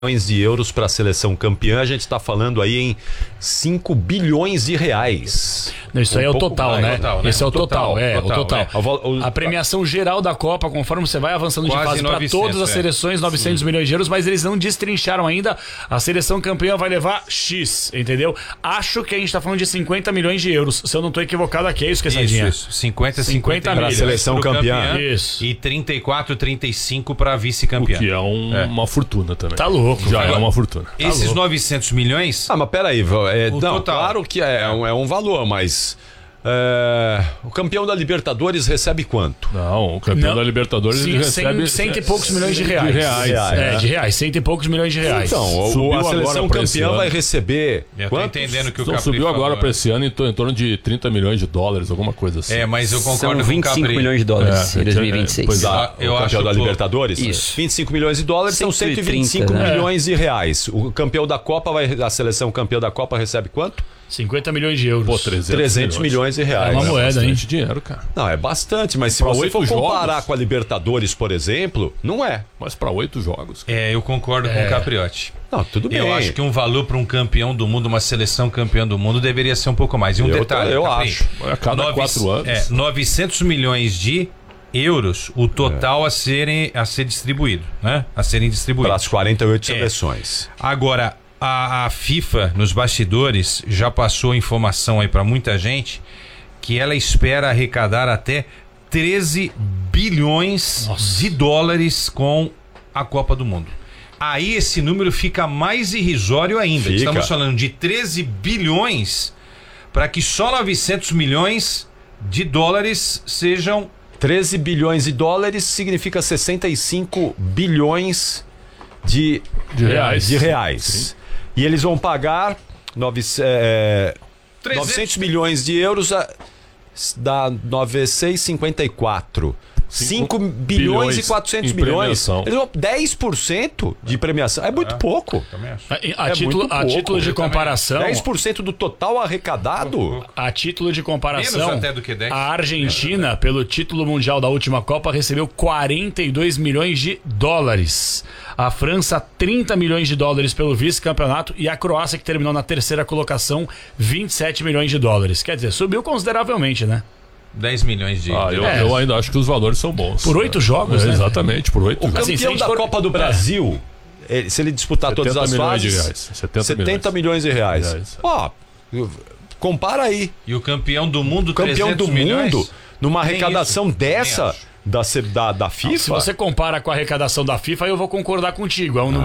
milhões de euros para a seleção campeã, a gente está falando aí em 5 bilhões de reais. Isso aí é o total, né? Total, né? Esse é o total, o total. É. A premiação geral da Copa, conforme você vai avançando de fase para todas as seleções, 900 milhões de euros, mas eles não destrincharam ainda. A seleção campeã vai levar X, entendeu? Acho que a gente está falando de 50 milhões de euros. Se eu não estou equivocado aqui, é isso que é Sardinha? Isso. 50 para a seleção campeã. Isso. E 34, 35 para vice-campeã. O que é uma fortuna também. Tá louco. Já é uma fortuna. Esses 900 milhões... Ah, mas peraí, não, total. claro que é um valor, mas o campeão da Libertadores recebe quanto? Não, o campeão da Libertadores ele recebe... Cento e poucos milhões de reais. De reais, cento e poucos milhões de reais. Então, a seleção campeã vai receber Eu tô quanto? entendendo que o Então, Capri subiu falou, agora para esse ano em torno de 30 milhões de dólares, alguma coisa assim. mas eu concordo São 25 com o milhões de dólares em 2026. Pois é. Eu o acho campeão da que Libertadores? Isso. 25 milhões de dólares são 125 130, milhões de reais. O campeão da Copa a seleção campeã da Copa recebe quanto? 50 milhões de euros. Pô, 300 milhões de reais. É uma moeda, hein? Bastante dinheiro, cara. Não, é bastante, mas se Pra você 8 for comparar jogos? com a Libertadores, por exemplo, não é. Mas para 8 jogos. Cara. eu concordo com o Capriotti. Não, tudo bem. Eu acho que um valor para um campeão do mundo, uma seleção campeã do mundo, deveria ser um pouco mais. E um detalhe, eu Capri, acho. A cada 4 anos. 900 milhões de euros, o total a ser distribuído, né? A serem Para distribuídos. as 48 seleções. Agora, a FIFA, nos bastidores, já passou informação aí para muita gente que ela espera arrecadar até 13 bilhões de dólares com a Copa do Mundo. Aí esse número fica mais irrisório ainda. Fica. Estamos falando de 13 bilhões para que só 900 milhões de dólares sejam... 13 bilhões de dólares significa 65 bilhões de reais. Sim. E eles vão pagar 900 milhões de euros, dá 954. 5 bilhões e 400 milhões. Eles vão 10% de premiação. É muito pouco. A título de comparação, 10% do total arrecadado. a título de comparação, Menos até do que 10. a Argentina, pelo título mundial da última Copa, recebeu 42 milhões de dólares. A França, 30 milhões de dólares pelo vice-campeonato. E a Croácia, que terminou na terceira colocação, 27 milhões de dólares. Quer dizer, subiu consideravelmente, né? 10 milhões de... Eu ainda acho que os valores são bons. Por 8 jogos, né? Exatamente, por 8 O jogos. campeão da Copa do Brasil, se ele disputar todas as 70 milhões de fases, reais. 70 milhões de reais. Ó, compara aí. E o campeão do mundo, O campeão 300 do milhões? mundo, numa Nem arrecadação isso, dessa nem acho. da FIFA. Se você compara com a arrecadação da FIFA, eu vou concordar contigo. É um número